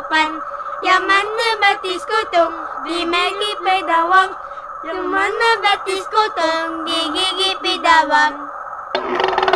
sopan. Yang mana batis kutong di gigi pedawang. Yang mana batis kutong di gigi pedawang.